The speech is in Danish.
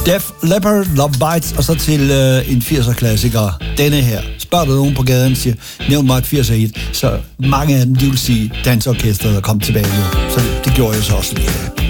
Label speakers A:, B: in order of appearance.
A: Def Leppard, Love Bites, og så til en 80'er-klassiker. Denne her. Spørger du nogen på gaden, siger, nævn mig et 80'er hit, så mange af dem, de vil sige, dansorkestret er kommet tilbage nu. Så det gjorde jeg så også lige.